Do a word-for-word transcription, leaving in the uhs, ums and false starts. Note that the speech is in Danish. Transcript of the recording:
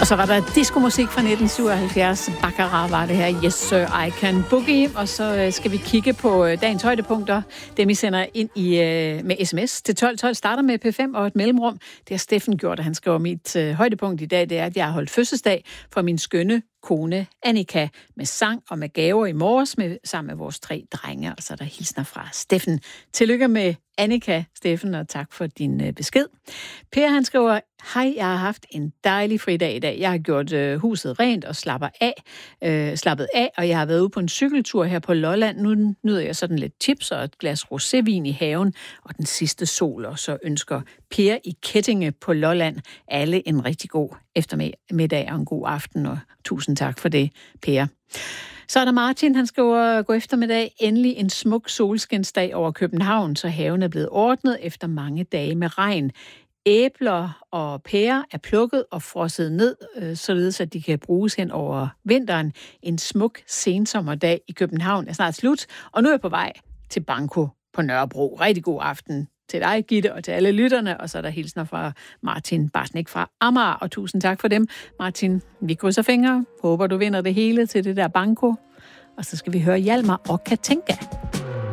så var der diskomusik fra nitten syvoghalvfjerds. Baccarat var det her. Yes, sir, I can boogie. Og så skal vi kigge på dagens højdepunkter. Dem, I sender ind i, med sms til tolv tolv. Starter med P fem og et mellemrum. Det har Steffen gjort, og han skriver, mit uh, højdepunkt i dag, det er, at jeg har holdt fødselsdag for min skønne kone Annika med sang og med gaver i morges med, sammen med vores tre drenge. Altså, der hilsner fra Steffen. Tillykke med Annika, Steffen, og tak for din uh, besked. Per, han skriver, hej, jeg har haft en dejlig fridag i dag. Jeg har gjort øh, huset rent og slapper af, øh, slappet af, og jeg har været ude på en cykeltur her på Lolland. Nu nyder jeg sådan lidt chips og et glas rosévin i haven, og den sidste sol, og så ønsker Per i Kettinge på Lolland alle en rigtig god eftermiddag og en god aften, og tusind tak for det, Per. Så er der Martin, han skriver, god eftermiddag, endelig en smuk solskinsdag over København, så haven er blevet ordnet efter mange dage med regn. Æbler og pærer er plukket og frosset ned, øh, således at de kan bruges hen over vinteren. En smuk sensommerdag i København er snart slut, og nu er jeg på vej til Banko på Nørrebro. Rigtig god aften til dig, Gitte, og til alle lytterne, og så er der hilsner fra Martin Barsnik fra Amager, og tusind tak for dem. Martin, vi krydser fingre. Håber, du vinder det hele til det der Banko. Og så skal vi høre Hjalmar og Katinka.